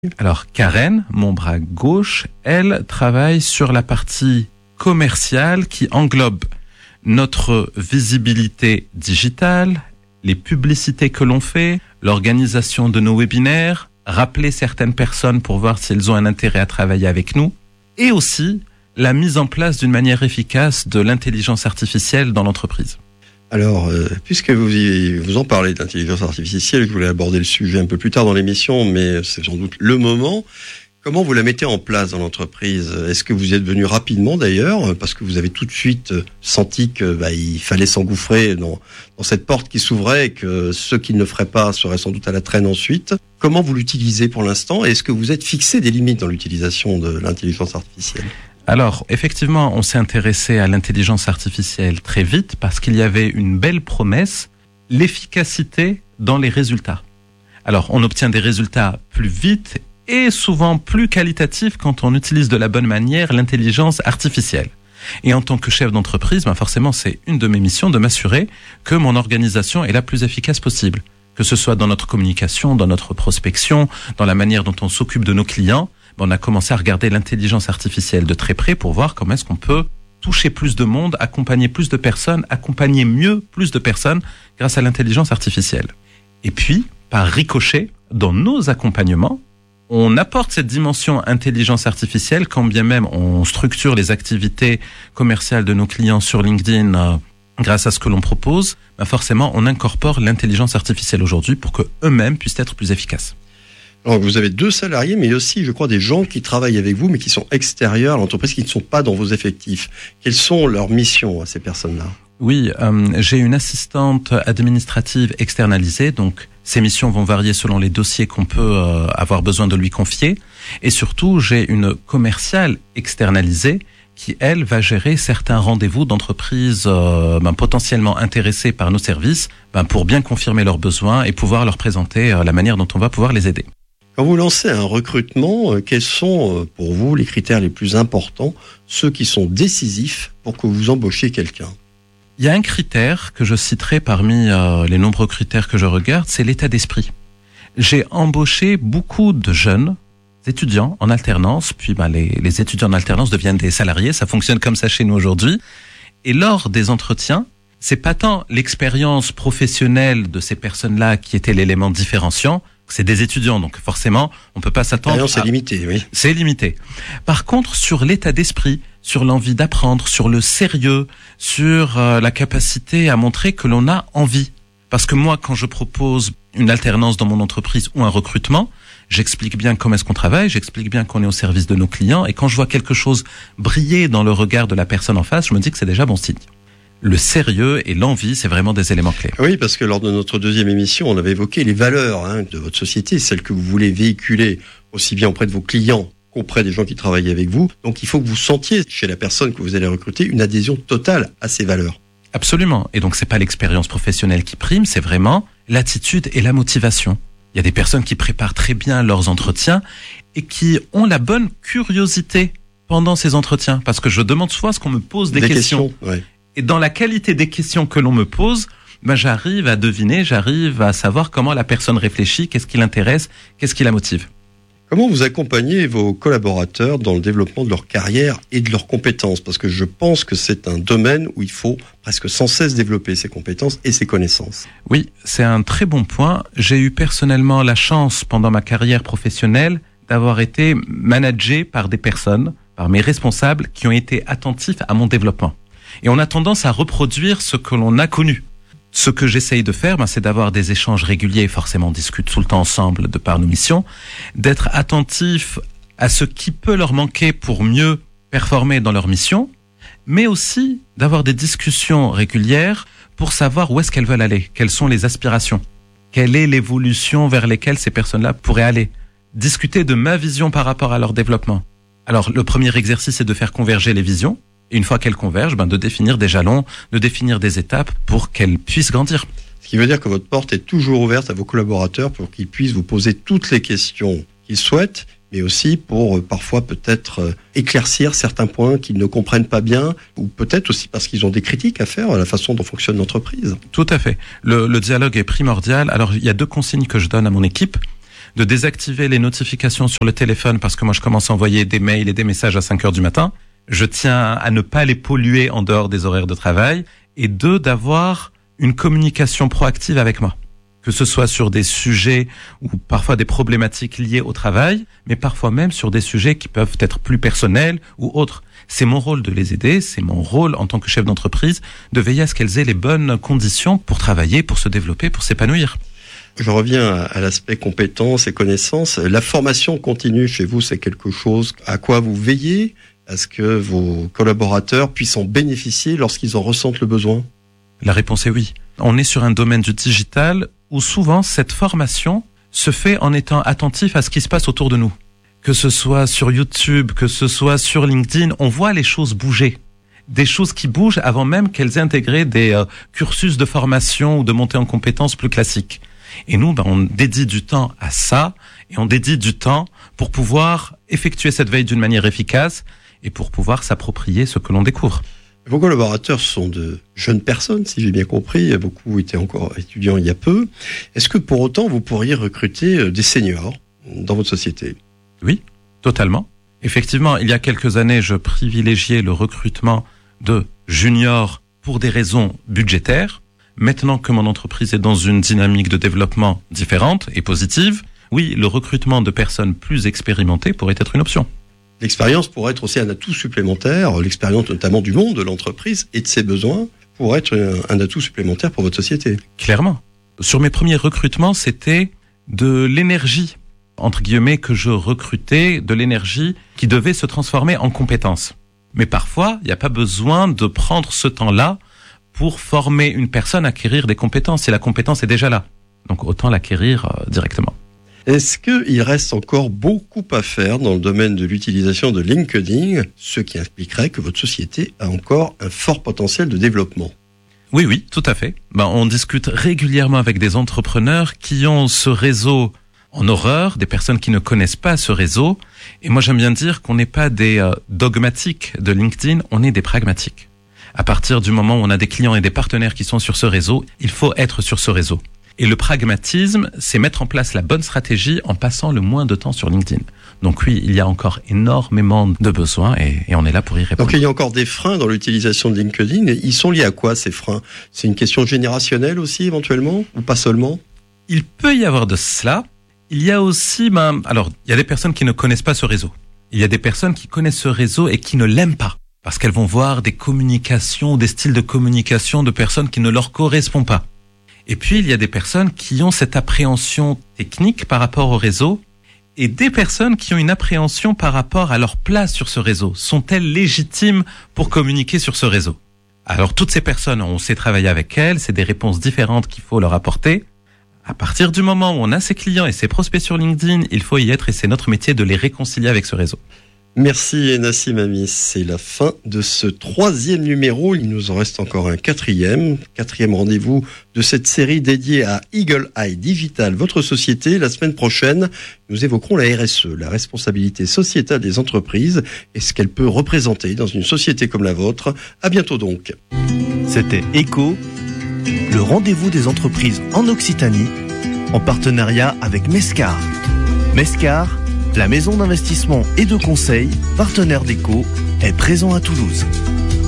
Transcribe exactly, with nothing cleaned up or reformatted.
Alors Karen, mon bras gauche, elle travaille sur la partie commerciale qui englobe notre visibilité digitale, les publicités que l'on fait, l'organisation de nos webinaires, rappeler certaines personnes pour voir s'ils ont un intérêt à travailler avec nous, et aussi la mise en place d'une manière efficace de l'intelligence artificielle dans l'entreprise. Alors, euh, puisque vous, y, vous en parlez d'intelligence artificielle, je voulais aborder le sujet un peu plus tard dans l'émission, mais c'est sans doute le moment. Comment vous la mettez en place dans l'entreprise ? Est-ce que vous êtes venu rapidement d'ailleurs, parce que vous avez tout de suite senti que bah, il fallait s'engouffrer dans, dans cette porte qui s'ouvrait et que ceux qui ne le feraient pas seraient sans doute à la traîne ensuite. Comment vous l'utilisez pour l'instant ? Et est-ce que vous êtes fixé des limites dans l'utilisation de l'intelligence artificielle ? Alors, effectivement, on s'est intéressé à l'intelligence artificielle très vite parce qu'il y avait une belle promesse, l'efficacité dans les résultats. Alors, on obtient des résultats plus vite et souvent plus qualitatifs quand on utilise de la bonne manière l'intelligence artificielle. Et en tant que chef d'entreprise, ben forcément, c'est une de mes missions de m'assurer que mon organisation est la plus efficace possible. Que ce soit dans notre communication, dans notre prospection, dans la manière dont on s'occupe de nos clients, on a commencé à regarder l'intelligence artificielle de très près pour voir comment est-ce qu'on peut toucher plus de monde, accompagner plus de personnes, accompagner mieux plus de personnes grâce à l'intelligence artificielle. Et puis, par ricochet, dans nos accompagnements, on apporte cette dimension intelligence artificielle quand bien même on structure les activités commerciales de nos clients sur LinkedIn euh, grâce à ce que l'on propose, ben forcément on incorpore l'intelligence artificielle aujourd'hui pour que eux-mêmes puissent être plus efficaces. Alors, vous avez deux salariés, mais aussi, je crois, des gens qui travaillent avec vous, mais qui sont extérieurs à l'entreprise, qui ne sont pas dans vos effectifs. Quelles sont leurs missions à ces personnes-là ? Oui, euh, j'ai une assistante administrative externalisée, donc ces missions vont varier selon les dossiers qu'on peut euh, avoir besoin de lui confier. Et surtout, j'ai une commerciale externalisée qui, elle, va gérer certains rendez-vous d'entreprises euh, ben, potentiellement intéressées par nos services ben, pour bien confirmer leurs besoins et pouvoir leur présenter euh, la manière dont on va pouvoir les aider. Quand vous lancez un recrutement, quels sont pour vous les critères les plus importants, ceux qui sont décisifs pour que vous embauchiez quelqu'un ? Il y a un critère que je citerai parmi euh, les nombreux critères que je regarde, c'est l'état d'esprit. J'ai embauché beaucoup de jeunes étudiants en alternance, puis ben, les, les étudiants en alternance deviennent des salariés, ça fonctionne comme ça chez nous aujourd'hui. Et lors des entretiens, c'est pas tant l'expérience professionnelle de ces personnes-là qui était l'élément différenciant. C'est des étudiants, donc forcément, on peut pas s'attendre. C'est à... limité, oui. C'est limité. Par contre, sur l'état d'esprit, sur l'envie d'apprendre, sur le sérieux, sur euh, la capacité à montrer que l'on a envie. Parce que moi, quand je propose une alternance dans mon entreprise ou un recrutement, j'explique bien comment est-ce qu'on travaille, j'explique bien qu'on est au service de nos clients, et quand je vois quelque chose briller dans le regard de la personne en face, je me dis que c'est déjà bon signe. Le sérieux et l'envie, c'est vraiment des éléments clés. Oui, parce que lors de notre deuxième émission, on avait évoqué les valeurs hein, de votre société, celles que vous voulez véhiculer aussi bien auprès de vos clients qu'auprès des gens qui travaillent avec vous. Donc il faut que vous sentiez chez la personne que vous allez recruter une adhésion totale à ces valeurs. Absolument. Et donc c'est pas l'expérience professionnelle qui prime, c'est vraiment l'attitude et la motivation. Il y a des personnes qui préparent très bien leurs entretiens et qui ont la bonne curiosité pendant ces entretiens. Parce que je demande souvent à ce qu'on me pose des, des questions. questions ouais. Et dans la qualité des questions que l'on me pose, ben j'arrive à deviner, j'arrive à savoir comment la personne réfléchit, qu'est-ce qui l'intéresse, qu'est-ce qui la motive. Comment vous accompagnez vos collaborateurs dans le développement de leur carrière et de leurs compétences ? Parce que je pense que c'est un domaine où il faut presque sans cesse développer ses compétences et ses connaissances. Oui, c'est un très bon point. J'ai eu personnellement la chance pendant ma carrière professionnelle d'avoir été managé par des personnes, par mes responsables qui ont été attentifs à mon développement. Et on a tendance à reproduire ce que l'on a connu. Ce que j'essaye de faire, ben, c'est d'avoir des échanges réguliers, forcément on discute tout le temps ensemble de par nos missions, d'être attentif à ce qui peut leur manquer pour mieux performer dans leur mission, mais aussi d'avoir des discussions régulières pour savoir où est-ce qu'elles veulent aller, quelles sont les aspirations, quelle est l'évolution vers lesquelles ces personnes-là pourraient aller, discuter de ma vision par rapport à leur développement. Alors le premier exercice est de faire converger les visions. Et une fois qu'elles convergent, ben de définir des jalons, de définir des étapes pour qu'elles puissent grandir. Ce qui veut dire que votre porte est toujours ouverte à vos collaborateurs pour qu'ils puissent vous poser toutes les questions qu'ils souhaitent, mais aussi pour euh, parfois peut-être euh, éclaircir certains points qu'ils ne comprennent pas bien, ou peut-être aussi parce qu'ils ont des critiques à faire à la façon dont fonctionne l'entreprise. Tout à fait. Le, le dialogue est primordial. Alors, il y a deux consignes que je donne à mon équipe. de désactiver les notifications sur le téléphone parce que moi je commence à envoyer des mails et des messages à cinq heures du matin. Je tiens à ne pas les polluer en dehors des horaires de travail. Et deux, d'avoir une communication proactive avec moi. Que ce soit sur des sujets ou parfois des problématiques liées au travail, mais parfois même sur des sujets qui peuvent être plus personnels ou autres. C'est mon rôle de les aider, c'est mon rôle en tant que chef d'entreprise de veiller à ce qu'elles aient les bonnes conditions pour travailler, pour se développer, pour s'épanouir. Je reviens à l'aspect compétences et connaissances. La formation continue chez vous, c'est quelque chose à quoi vous veillez, à ce que vos collaborateurs puissent en bénéficier lorsqu'ils en ressentent le besoin? La réponse est oui. On est sur un domaine du digital où souvent cette formation se fait en étant attentif à ce qui se passe autour de nous. Que ce soit sur YouTube, que ce soit sur LinkedIn, on voit les choses bouger. Des choses qui bougent avant même qu'elles aient intégré des euh, cursus de formation ou de montée en compétences plus classiques. Et nous, ben, on dédie du temps à ça et on dédie du temps pour pouvoir effectuer cette veille d'une manière efficace et pour pouvoir s'approprier ce que l'on découvre. Vos collaborateurs sont de jeunes personnes, si j'ai bien compris. Beaucoup étaient encore étudiants il y a peu. Est-ce que pour autant, vous pourriez recruter des seniors dans votre société? Oui, totalement. Effectivement, il y a quelques années, je privilégiais le recrutement de juniors pour des raisons budgétaires. Maintenant que mon entreprise est dans une dynamique de développement différente et positive, oui, le recrutement de personnes plus expérimentées pourrait être une option. L'expérience pourrait être aussi un atout supplémentaire, l'expérience notamment du monde de l'entreprise et de ses besoins pourrait être un atout supplémentaire pour votre société. Clairement. Sur mes premiers recrutements, c'était de l'énergie, entre guillemets, que je recrutais, de l'énergie qui devait se transformer en compétences. Mais parfois, il n'y a pas besoin de prendre ce temps-là pour former une personne à acquérir des compétences, si la compétence est déjà là. Donc autant l'acquérir euh, directement. Est-ce qu'il reste encore beaucoup à faire dans le domaine de l'utilisation de LinkedIn, ce qui impliquerait que votre société a encore un fort potentiel de développement? Oui, oui, tout à fait. Ben, on discute régulièrement avec des entrepreneurs qui ont ce réseau en horreur, des personnes qui ne connaissent pas ce réseau. Et moi, j'aime bien dire qu'on n'est pas des euh, dogmatiques de LinkedIn, on est des pragmatiques. À partir du moment où on a des clients et des partenaires qui sont sur ce réseau, il faut être sur ce réseau. Et le pragmatisme, c'est mettre en place la bonne stratégie en passant le moins de temps sur LinkedIn. Donc oui, il y a encore énormément de besoins et, et on est là pour y répondre. Donc il y a encore des freins dans l'utilisation de LinkedIn. Ils sont liés à quoi ces freins? C'est une question générationnelle aussi éventuellement ou pas seulement? Il peut y avoir de cela. Il y a aussi, ben, alors il y a des personnes qui ne connaissent pas ce réseau. Il y a des personnes qui connaissent ce réseau et qui ne l'aiment pas parce qu'elles vont voir des communications, des styles de communication de personnes qui ne leur correspondent pas. Et puis, il y a des personnes qui ont cette appréhension technique par rapport au réseau et des personnes qui ont une appréhension par rapport à leur place sur ce réseau. Sont-elles légitimes pour communiquer sur ce réseau? Alors, toutes ces personnes, on sait travailler avec elles, c'est des réponses différentes qu'il faut leur apporter. À partir du moment où on a ses clients et ses prospects sur LinkedIn, il faut y être et c'est notre métier de les réconcilier avec ce réseau. Merci Nassim Amis, c'est la fin de ce troisième numéro, il nous en reste encore un quatrième, quatrième rendez-vous de cette série dédiée à Eagle Eye Digital, votre société. La semaine prochaine, nous évoquerons la R S E, la responsabilité sociétale des entreprises et ce qu'elle peut représenter dans une société comme la vôtre. À bientôt donc. C'était Echo, le rendez-vous des entreprises en Occitanie, en partenariat avec Mescar. Mescar, la maison d'investissement et de conseil, partenaire d'Echo, est présent à Toulouse.